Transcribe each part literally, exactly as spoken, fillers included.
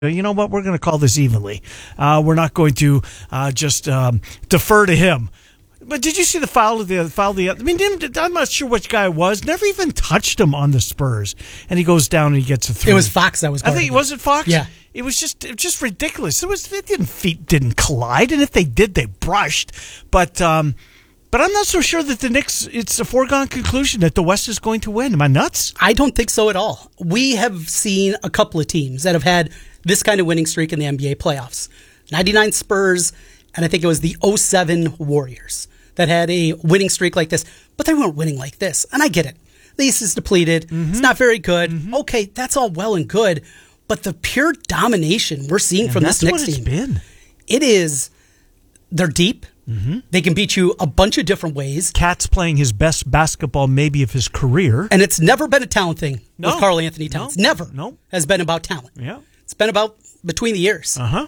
You know what? We're going to call this evenly. Uh, we're not going to uh, just um, defer to him. But did you see the foul of the foul of the? I mean, I'm not sure which guy it was. Never even touched him on the Spurs, and he goes down and he gets a three. It was Fox that was. I think was it Fox? Yeah. It was just it was just ridiculous. It was it didn't feet didn't collide, and if they did, they brushed. But um, but I'm not so sure that the Knicks. It's a foregone conclusion that the West is going to win. Am I nuts? I don't think so at all. We have seen a couple of teams that have had this kind of winning streak in the N B A playoffs. ninety-nine Spurs, and I think it was the oh seven Warriors that had a winning streak like this, but they weren't winning like this. And I get it. The East is depleted. Mm-hmm. It's not very good. Mm-hmm. Okay, that's all well and good, but the pure domination we're seeing and from this Knicks team, been. it is, they're deep. Mm-hmm. They can beat you a bunch of different ways. Cat's playing his best basketball maybe of his career. And it's never been a talent thing no. with Karl Anthony Towns. No. Never no. has been about talent. Yeah. It's been about between the ears. Uh-huh.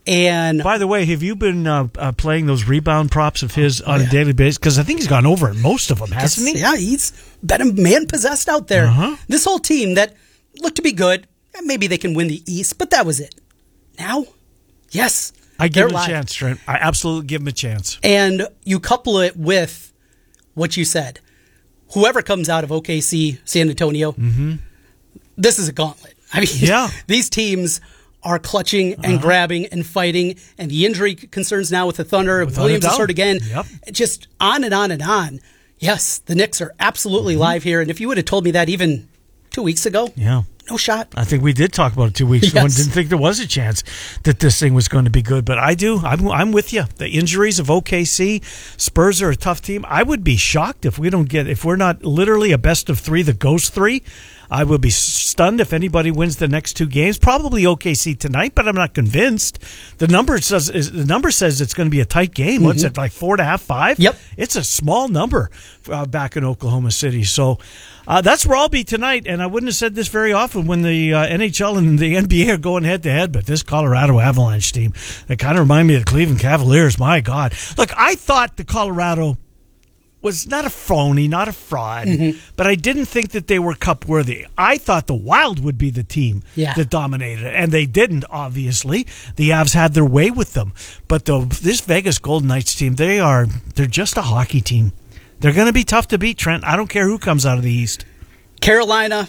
And by the way, have you been uh, uh, playing those rebound props of his oh, on yeah. a daily basis? Because I think he's gone over in most of them, hasn't he? Yeah, he's been a man possessed out there. Uh-huh. This whole team that looked to be good, maybe they can win the East, but that was it. Now, yes, I give him live. a chance, Trent. I absolutely give him a chance. And you couple it with what you said. Whoever comes out of O K C, San Antonio, mm-hmm. this is a gauntlet. I mean, yeah. these teams are clutching and uh-huh. grabbing and fighting, and the injury concerns now with the Thunder. Without Williams is hurt again. Yep. Just on and on and on. Yes, the Knicks are absolutely mm-hmm. live here, and if you would have told me that even two weeks ago, yeah. no shot. I think we did talk about it two weeks ago yes. and didn't think there was a chance that this thing was going to be good. But I do. I'm, I'm with you. The injuries of O K C, Spurs are a tough team. I would be shocked if we don't get, if we're not literally a best of three that goes three. I would be stunned if anybody wins the next two games. Probably O K C tonight, but I'm not convinced. The number says the number says it's going to be a tight game. Mm-hmm. What's it, like four and a half, five? Yep. It's a small number uh, back in Oklahoma City. So uh, that's where I'll be tonight. And I wouldn't have said this very often when the uh, N H L and the N B A are going head to head. But this Colorado Avalanche team, they kind of remind me of the Cleveland Cavaliers. My God, look, I thought the Colorado was not a phony, not a fraud, mm-hmm. but I didn't think that they were cup worthy. I thought the Wild would be the team yeah. that dominated it, and they didn't, obviously. The Avs had their way with them. But the, this Vegas Golden Knights team, they are, they're just a hockey team. They're going to be tough to beat, Trent. I don't care who comes out of the East. Carolina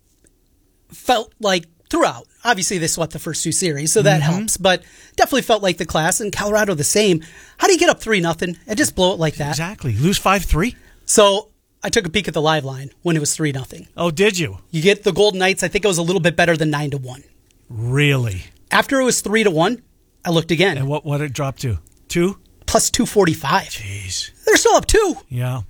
felt like throughout. Obviously, they swept the first two series, so that mm-hmm. helps. But definitely felt like the class, and Colorado the same. How do you get up three nothing and just blow it like that? Exactly. Lose five three? So I took a peek at the live line when it was three nothing. Oh, did you? You get the Golden Knights. I think it was a little bit better than nine to one. Really? After it was three to one, I looked again. And what what it dropped to? Two? Plus two forty five. Jeez. They're still up two. Yeah.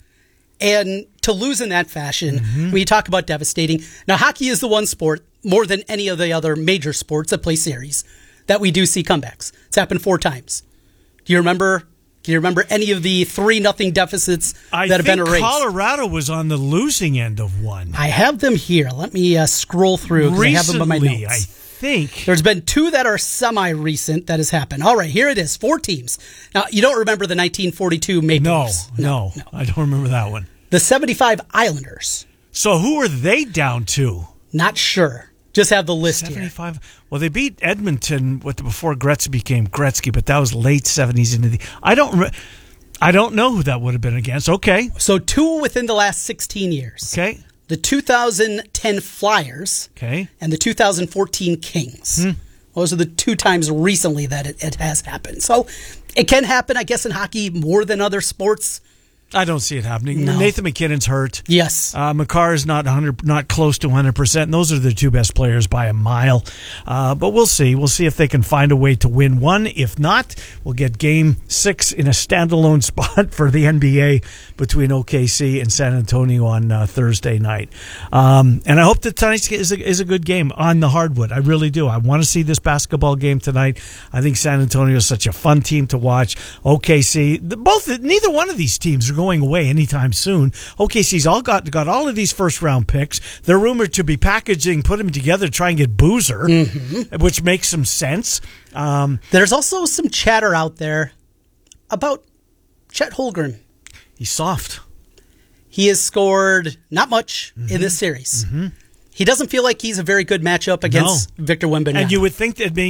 And to lose in that fashion, mm-hmm. when you talk about devastating. Now, hockey is the one sport, more than any of the other major sports that play series, that we do see comebacks. It's happened four times. Do you remember? Do you remember any of the three nothing deficits I that have been think erased? Colorado was on the losing end of one. I have them here. Let me uh, scroll through because I have them in my notes. I think there's been two that are semi-recent that has happened. All right, here it is. Four teams. Now, you don't remember the nineteen forty-two Maple no, Leafs? No, no, I don't remember that one. The seventy-five Islanders. So who are they down to? Not sure. Just have the list seventy-five here. Well, they beat Edmonton with the, before Gretzky became Gretzky, but that was late seventies into the. I don't. Re, I don't know who that would have been against. Okay. So two within the last sixteen years. Okay. The two thousand ten Flyers. Okay. And the two thousand fourteen Kings. Hmm. Those are the two times recently that it, it has happened. So it can happen, I guess, in hockey more than other sports. I don't see it happening. No. Nathan McKinnon's hurt. Yes. Uh, Makar is not one hundred, not close to one hundred percent. And those are the two best players by a mile. Uh, but we'll see. We'll see if they can find a way to win one. If not, we'll get game six in a standalone spot for the N B A between O K C and San Antonio on uh, Thursday night. Um, and I hope that tonight's is a, is a good game on the hardwood. I really do. I want to see this basketball game tonight. I think San Antonio is such a fun team to watch. O K C, the, both, neither one of these teams are going away anytime soon. O K C's all got got all of these first round picks. They're rumored to be packaging, put them together to try and get Boozer, mm-hmm. which makes some sense. Um, There's also some chatter out there about Chet Holmgren. He's soft. He has scored not much mm-hmm. in this series. Mm-hmm. he doesn't feel like he's a very good matchup against No. Victor Wembanyama. And you would think that maybe